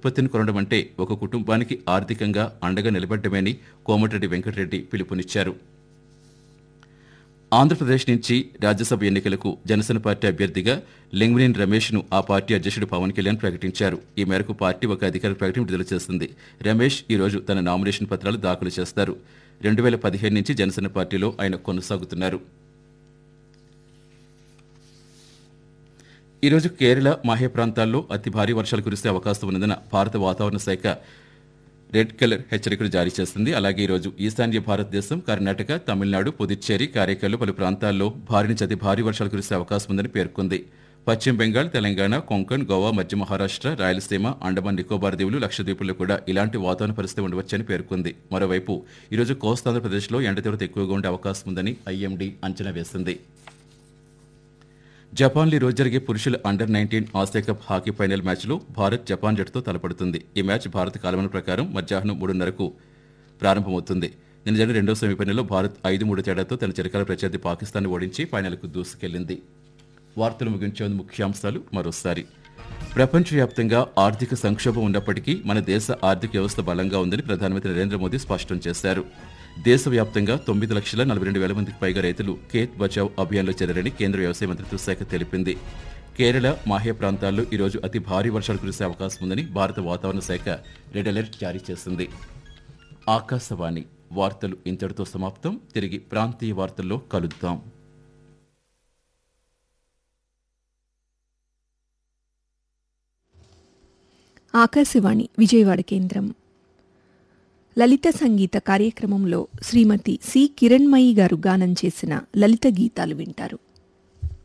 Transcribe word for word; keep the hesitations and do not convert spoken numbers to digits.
ఉత్పత్తిని కొనడం అంటే ఒక కుటుంబానికి ఆర్థికంగా అండగా నిలబడ్డమని కోమటిరెడ్డి వెంకటరెడ్డి పిలుపునిచ్చారు. ఆంధ్రప్రదేశ్ నుంచి రాజ్యసభ ఎన్నికలకు జనసేన పార్టీ అభ్యర్థిగా లింగ్వినేని రమేష్ను ఆ పార్టీ అధ్యక్షుడు పవన్ కళ్యాణ్ ప్రకటించారు. ఈ మేరకు పార్టీ ఒక అధికారిక ప్రకటన విడుదల చేసింది. రమేష్ ఈ రోజు తన నామినేషన్ పత్రాలు దాఖలు చేస్తారు. రెండు వేల పదిహేను నుంచి జనసేన పార్టీలో ఆయన కొనసాగుతున్నారు. ఈరోజు కేరళ మాహే ప్రాంతాల్లో అతి భారీ వర్షాలు కురిసే అవకాశం ఉన్నందున భారత వాతావరణ శాఖ రెడ్ కలర్ హెచ్చరికలు జారీ చేస్తుంది. అలాగే ఈరోజు ఈశాన్య భారతదేశం, కర్ణాటక, తమిళనాడు, పుదుచ్చేరి, కారైకాల్లో పలు ప్రాంతాల్లో భారీ నుంచి అతి భారీ వర్షాలు కురిసే అవకాశం ఉందని పేర్కొంది. పశ్చిమ బెంగాల్, తెలంగాణ, కొంకణ్, గోవా, మధ్య మహారాష్ట్ర, రాయలసీమ, అండమాన్ నికోబార్ దీవులు, లక్షద్వీపుల్లో కూడా ఇలాంటి వాతావరణ పరిస్థితి ఉండవచ్చని పేర్కొంది. మరోవైపు ఈరోజు కోస్తాంధ్రప్రదేశ్లో ఎండ తీవ్రత ఎక్కువగా ఉండే అవకాశం ఉందని ఐఎండీ అంచనా వేసింది. జపాన్లో ఈ రోజు జరిగే పురుషుల under nineteen Asia cup hockey final మ్యాచ్లో భారత్ జపాన్ జట్టుతో తలపడుతుంది. ఈ మ్యాచ్ భారత కాలమాన ప్రకారం మధ్యాహ్నం మూడున్నరకు ప్రారంభమవుతుంది. నిన్న జరిగిన రెండో సెమీఫైనల్లో భారత్ ఐదు మూడు తేడాతో తన చిరకాల ప్రత్యర్థి పాకిస్తాన్ ఓడించి ఫైనల్కు దూసుకెళ్లింది. వార్తలు ముగించే ముఖ్యాంశాలు మరోసారి. ప్రపంచవ్యాప్తంగా ఆర్థిక సంక్షోభం ఉన్నప్పటికీ మన దేశ ఆర్థిక వ్యవస్థ బలంగా ఉందని ప్రధానమంత్రి నరేంద్ర మోదీ స్పష్టం చేశారు. దేశవ్యాప్తంగా తొమ్మిది లక్షల నలభై రెండు వేల మందికి పైగా రైతులు ఖేత్ బచావ్ అభియాన్లో చేరారని కేంద్ర వ్యవసాయ మంత్రిత్వ శాఖ తెలిపింది. కేరళ మాహే ప్రాంతాల్లో ఈరోజు అతి భారీ వర్షాలు కురిసే అవకాశం ఉందని భారత వాతావరణ శాఖ రెడ్ అలర్ట్ జారీ చేసింది. ఆకాశవాణి వార్తలు ఇంతటితో సమాప్తం. తిరిగి ప్రాంతీయ వార్తల్లో కలుద్దాం. ఆకాశవాణి విజయవాడ కేంద్రం. లలిత సంగీత కార్యక్రమంలో శ్రీమతి సి కిరణ్మయి గారు గానం చేసిన లలిత గీతాలు వింటారు.